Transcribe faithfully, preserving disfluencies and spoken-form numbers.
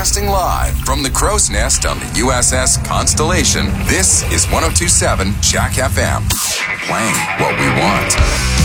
Broadcasting live from the crow's nest on the U S S Constellation, this is one oh two point seven Jack F M. Playing what we want.